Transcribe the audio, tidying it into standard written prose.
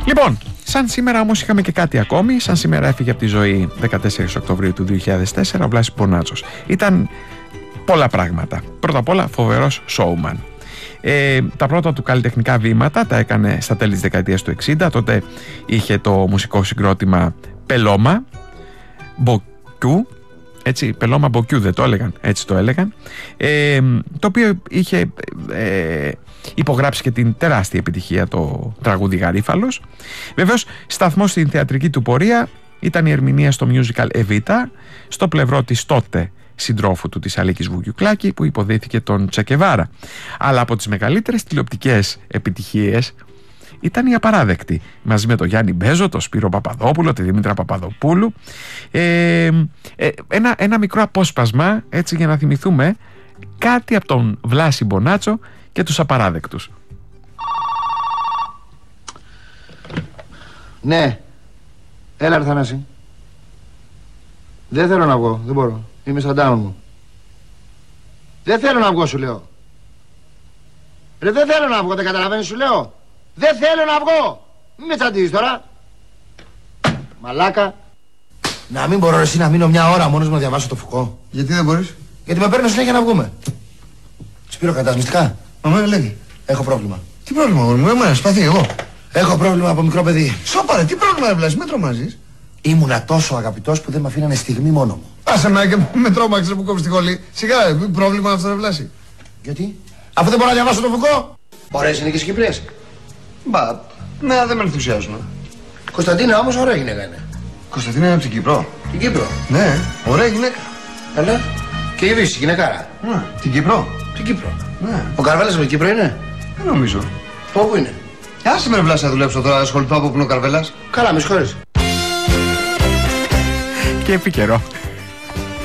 Λοιπόν, σαν σήμερα όμως είχαμε και κάτι ακόμη. Σαν σήμερα έφυγε από τη ζωή 14 Οκτωβρίου του 2004 ο Βλάσης Μπονάτσος. Ήταν πολλά πράγματα. Πρώτα απ' όλα φοβερός showman. Τα πρώτα του καλλιτεχνικά βήματα τα έκανε στα τέλη της δεκαετίας του 60. Τότε είχε το μουσικό συγκρότημα Πελώμα Μποκιού, έτσι, Πελώμα Μποκιού δεν το έλεγαν, έτσι το έλεγαν, το οποίο είχε υπογράψει και την τεράστια επιτυχία το τραγούδι Γαρίφαλος. Βεβαίως σταθμός στην θεατρική του πορεία ήταν η ερμηνεία στο musical Εβίτα, στο πλευρό της τότε συντρόφου του, της Αλίκης Βουγιουκλάκη, που υποδίθηκε τον Τσεκεβάρα. Αλλά από τις μεγαλύτερες τηλεοπτικές επιτυχίες ήταν η Απαράδεκτη, μαζί με τον Γιάννη Μπέζο, τον Σπύρο Παπαδόπουλο, τη Δήμητρα Παπαδοπούλου. Ένα μικρό απόσπασμα, έτσι, για να θυμηθούμε κάτι από τον Βλάση Μπονάτσο και τους Απαράδεκτους. Ναι. Έλα ρε Θανάση. Δεν θέλω να βγω, δεν μπορώ. Είμαι στα down μου. Δεν θέλω να βγω, σου λέω. Ρε, δεν θέλω να βγω, δεν καταλαβαίνεις, σου λέω. Δεν θέλω να βγω. Μην με τσαντίζεις τώρα. Μαλάκα. Να μην μπορώ εσύ να μείνω μια ώρα μόνος μου να διαβάσω το Φουκώ. Γιατί δεν μπορείς? Γιατί με παίρνω συνέχεια να βγούμε. Σπύρο, κρατάς μυστικά? Μαμά, λέγει. Έχω πρόβλημα. Τι πρόβλημα, μωρή μου, εμένα, σπαθί εγώ. Έχω πρόβλημα από μικρό παιδί. Σώπα ρε, τι πρόβλημα έβλασες, με τρομάζεις? Ήμουνα τόσο αγαπητός που δεν με αφήνανε στιγμή μόνο μου. Άσε με και με τρόμαξε που κόβεις τη χολή. Σιγά, πρόβλημα αυτό δεν βλάσει. Γιατί? Αφού δεν μπορώ να διαβάσω το Φουκώ. Ωραίες είναι και οι Κυπρίες. Μπα, ναι, δεν με ενθουσιάζουν. Κωνσταντίνα όμως ωραία γυναίκα είναι. Κωνσταντίνα είναι από την Κύπρο. Την Κύπρο. Ναι, ωραία γυναίκα. Καλά. Και η Βύση, γυναικάρα. Ναι, την Κύπρο. Την Κύπρο. Ναι. Ο Καρβέλας από την Κύπρο είναι? Δεν νομίζω. Πού είναι? Άσε με βλάσει να δουλέψω τώρα, ασχοληθώ από που είναι ο Καρβέλας. Καλά, με συγχωρείς. Και επί καιρό.